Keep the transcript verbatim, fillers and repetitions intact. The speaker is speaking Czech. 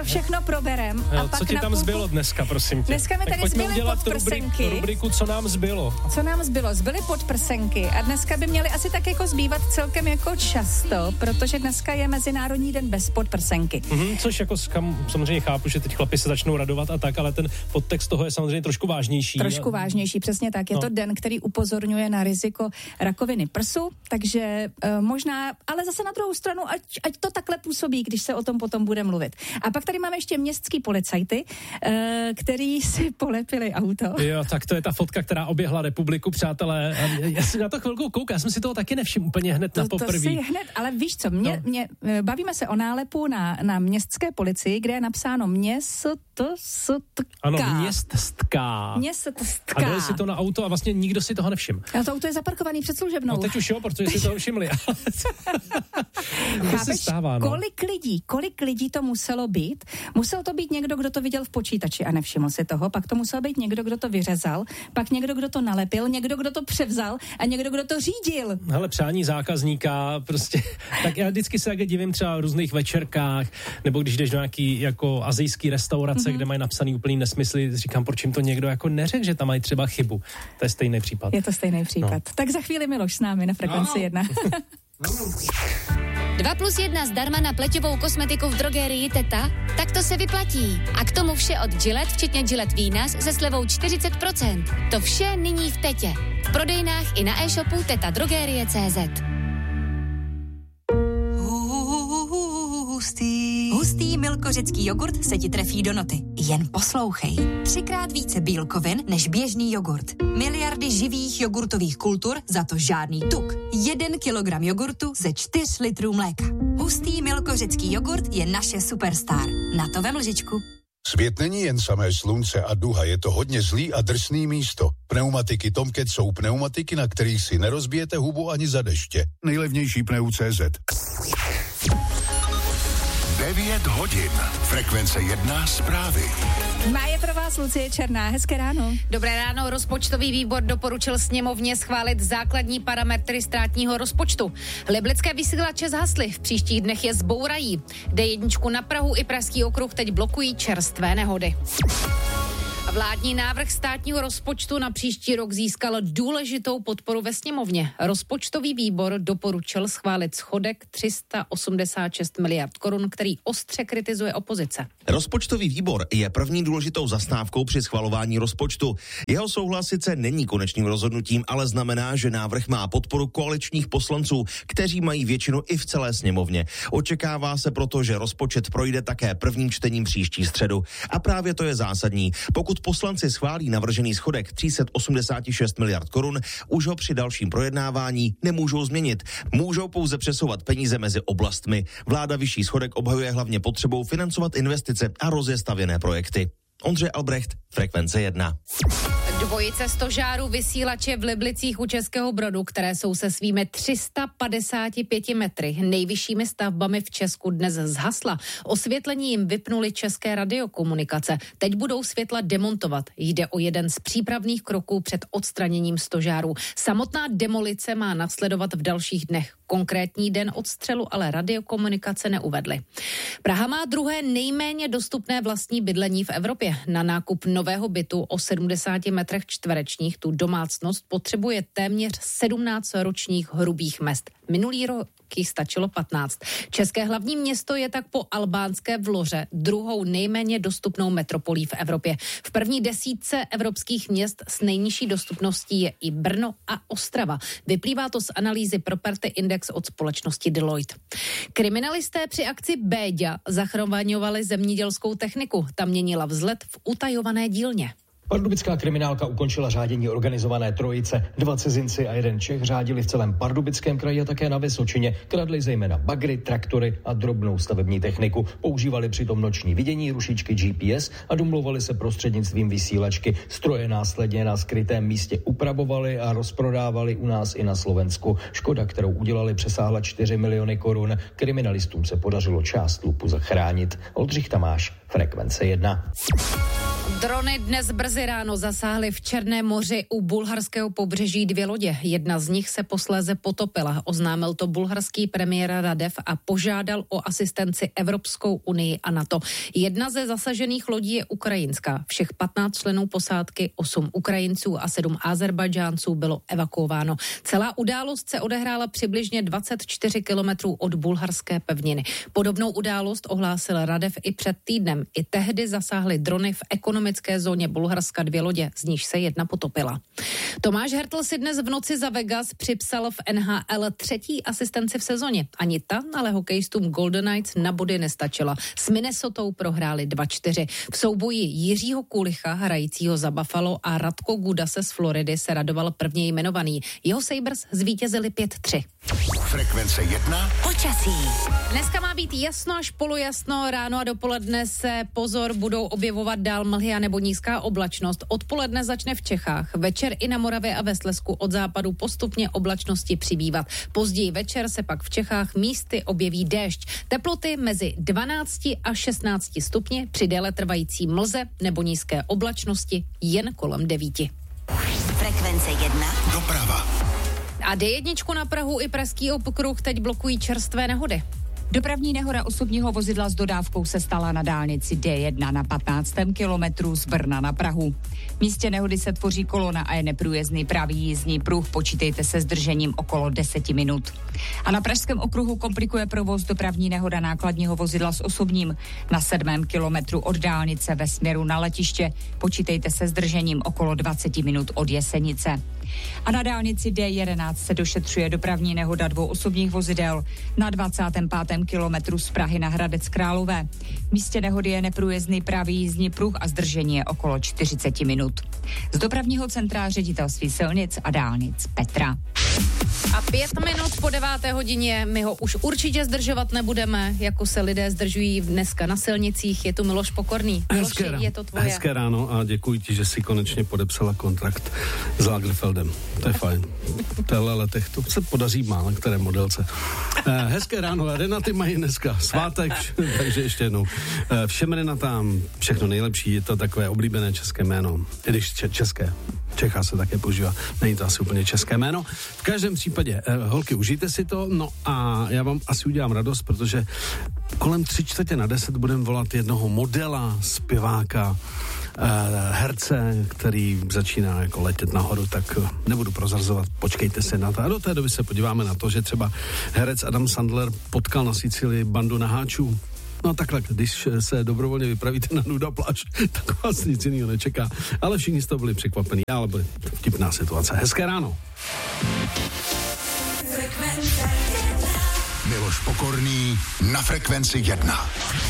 Všechno proberem. Jo, a pak co ti tam půlku... zbylo dneska, prosím tě? Dneska mi tak tady zbyly podprsenky. Rubrik, rubriku, co nám zbylo. Co nám zbylo? Zbyly podprsenky a dneska by měly asi tak jako zbývat celkem jako často, protože dneska je Mezinárodní den bez podprsenky. Mm-hmm, což jako skam, samozřejmě chápu, že teď chlapi se začnou radovat a tak, ale ten podtext toho je samozřejmě trošku vážnější. Trošku a... vážnější, přesně tak. Je no. to den, který upozorňuje na riziko rakoviny prsu, takže uh, možná, ale zase na druhou stranu, ať, ať to takhle působí, když se o tom potom bude mluvit. A pak tady máme ještě městský policajty, uh, který si polepili auto. Jo, tak to je ta fotka, která oběhla republiku, přátelé. Já si na to chvilku koukám, já jsem si toho taky nevšiml úplně hned to, na poprví. To si hned, ale víš co, mě, no. mě, bavíme se o nálepu na, na městské policii, kde je napsáno městská. Ano, městská. Městská. A dali si to na auto a vlastně nikdo si toho nevšiml. A to auto je zaparkovaný před služebnou. No teď už jo, protože si toho všimli. To se stává, no. Kolik lidí, kolik lidí to muselo být? Musel to být někdo, kdo to viděl v počítači a nevšiml si toho, pak to musel být někdo, kdo to vyřezal, pak někdo, kdo to nalepil, někdo, kdo to převzal a někdo, kdo to řídil. Hele, přání zákazníka, prostě, tak já vždycky se také divím třeba v různých večerkách, nebo když jdeš do nějaký jako asijský restaurace, mm-hmm. kde mají napsaný úplný nesmysly, říkám, proč jim to někdo jako neřekl, že tam mají třeba chybu. To je stejný případ. Je to stejný případ. No. Tak za chvíli Miloš s námi na Frekvenci no. jedna. dva plus jedna zdarma na pleťovou kosmetiku v drogérii Teta? Tak to se vyplatí. A k tomu vše od Gillette, včetně Gillette Venus, se slevou čtyřicet procent. To vše nyní v Tetě. V prodejnách i na e-shopu teta drogerie tečka cé zet. Hustý. Hustý milkořecký jogurt se ti trefí do noty. Jen poslouchej. Třikrát více bílkovin než běžný jogurt. Miliardy živých jogurtových kultur, za to žádný tuk. Jeden kilogram jogurtu ze čtyř litrů mléka. Hustý milkořecký jogurt je naše superstar. Na to vem lžičku. Svět není jen samé slunce a duha, je to hodně zlý a drsný místo. Pneumatiky Tomcat jsou pneumatiky, na kterých si nerozbijete hubu ani za deště. Nejlevnější pneu tečka cé zet. devět hodin. Frekvence jedna zprávy. Má je pro vás Lucie Černá. Hezké ráno. Dobré ráno. Rozpočtový výbor doporučil sněmovně schválit základní parametry státního rozpočtu. Liblické vysílače zhasly, v příštích dnech je zbourají. dé jedna na Prahu i Pražský okruh teď blokují čerstvé nehody. Vládní návrh státního rozpočtu na příští rok získal důležitou podporu ve sněmovně. Rozpočtový výbor doporučil schválit schodek tři sta osmdesát šest miliard korun, který ostře kritizuje opozice. Rozpočtový výbor je první důležitou zastávkou při schvalování rozpočtu. Jeho souhlas sice není konečným rozhodnutím, ale znamená, že návrh má podporu koaličních poslanců, kteří mají většinu i v celé sněmovně. Očekává se proto, že rozpočet projde také prvním čtením příští středu. A právě to je zásadní. Pokud poslanci schválí navržený schodek tři sta osmdesát šest miliard korun, už ho při dalším projednávání nemůžou změnit. Můžou pouze přesouvat peníze mezi oblastmi. Vláda vyšší schodek obhajuje hlavně potřebou financovat investice a rozestavěné projekty. Ondřej Albrecht, Frekvence jedna. Dvojice stožárů vysílače v Liblicích u Českého Brodu, které jsou se svými tři sta padesáti pěti metry nejvyššími stavbami v Česku dnes zhasla. Osvětlení jim vypnuli České radiokomunikace. Teď budou světla demontovat. Jde o jeden z přípravných kroků před odstraněním stožárů. Samotná demolice má nasledovat v dalších dnech. Konkrétní den odstřelu ale radiokomunikace neuvedly. Praha má druhé nejméně dostupné vlastní bydlení v Evropě. Na nákup nového bytu o sedmdesáti metrech čtverečních tu domácnost potřebuje téměř sedmnáct ročních hrubých mezd. Minulý rok jich stačilo patnáct. České hlavní město je tak po albánské Vloře druhou nejméně dostupnou metropolí v Evropě. V první desítce evropských měst s nejnižší dostupností je i Brno a Ostrava. Vyplývá to z analýzy Property Index od společnosti Deloitte. Kriminalisté při akci Béďa zachraňovali zemědělskou techniku. Ta měnila vzhled v utajované dílně. Pardubická kriminálka ukončila řádění organizované trojice. Dva cizinci a jeden Čech řádili v celém Pardubickém kraji a také na Vysočině. Kradli zejména bagry, traktory a drobnou stavební techniku. Používali přitom noční vidění, rušičky G P S a domlouvali se prostřednictvím vysílačky. Stroje následně na skrytém místě upravovali a rozprodávali u nás i na Slovensku. Škoda, kterou udělali, přesáhla čtyři miliony korun. Kriminalistům se podařilo část lupu zachránit. Oldřich Tamáš, Frekvence jedna. Drony dnes brzy ráno zasáhly v Černém moři u bulharského pobřeží dvě lodě. Jedna z nich se posléze potopila. Oznámil to bulharský premiér Radev a požádal o asistenci Evropskou unii a NATO. Jedna ze zasažených lodí je ukrajinská. Všech patnáct členů posádky, osm Ukrajinců a sedm Azerbajdžánců bylo evakuováno. Celá událost se odehrála přibližně dvacet čtyři kilometrů od bulharské pevniny. Podobnou událost ohlásil Radev i před týdnem. I tehdy zasáhly drony v ekonomické zóně Bulharska dvě lodě, z níž se jedna potopila. Tomáš Hertl si dnes v noci za Vegas připsal v N H L třetí asistenci v sezóně. Ani ta, ale hokejistům Golden Knights na body nestačila. S Minnesotou prohráli dva čtyři. V souboji Jiřího Kulicha, hrajícího za Buffalo, a Radko Gudase z Floridy se radoval prvně jmenovaný. Jeho Sabres zvítězili pět tři. Frekvence jedna. Počasí. Dneska má být jasno až polojasno, ráno a dopoledne se, pozor, budou objevovat dál mlhy a nebo nízká oblačnost. Odpoledne začne v Čechách, večer i na Moravě a ve Slezsku od západu postupně oblačnosti přibývat. Později večer se pak v Čechách místy objeví déšť. Teploty mezi dvanácti a šestnácti stupni, při déle trvající mlze nebo nízké oblačnosti jen kolem devíti. Frekvence jedna. Doprava. A D jedna na Prahu i pražský okruh teď blokují čerstvé nehody. Dopravní nehoda osobního vozidla s dodávkou se stala na dálnici D jedna na patnáctém kilometru z Brna na Prahu. V místě nehody se tvoří kolona a je neprůjezdný pravý jízdní pruh. Počítejte se zdržením okolo deseti minut. A na pražském okruhu komplikuje provoz dopravní nehoda nákladního vozidla s osobním. Na sedmém kilometru od dálnice ve směru na letiště počítejte se zdržením okolo dvacet minut od Jesenice. A na dálnici D jedenáct se došetřuje dopravní nehoda dvou osobních vozidel na dvacátém pátém kilometru z Prahy na Hradec Králové. V místě nehody je neprůjezdný pravý jízdní pruh a zdržení je okolo čtyřicet minut. Z dopravního centra Ředitelství silnic a dálnic Petra. A pět minut po deváté hodině, my ho už určitě zdržovat nebudeme, jako se lidé zdržují dneska na silnicích. Je tu Miloš Pokorný. Miloši, je to tvoje. Hezké ráno a děkuji ti, že jsi konečně podepsala kontrakt s Lagerfeldem. To je fajn. V téhle letech to se podaří málo, které modelce. Eh, hezké ráno, Renaty mají dneska svátek, takže ještě jednou. Eh, všem Renatám všechno nejlepší, je to takové oblíbené české jméno. I když če- české. Čechá se také používá. Není to asi úplně české jméno. V každém případě, eh, holky, užijte si to, no a já vám asi udělám radost, protože kolem tři čtvrtě na deset budeme volat jednoho modela, zpěváka, eh, herce, který začíná jako letět nahoru, tak nebudu prozrazovat, počkejte se na to. A do té doby se podíváme na to, že třeba herec Adam Sandler potkal na Sicílii bandu naháčů. No takhle, když se dobrovolně vypravíte na nuda pláž, tak vás nic jiného nečeká. Ale všichni z toho byli překvapení, ale byly vtipná situace. Hezké ráno. Miloš Pokorný na Frekvenci jedna.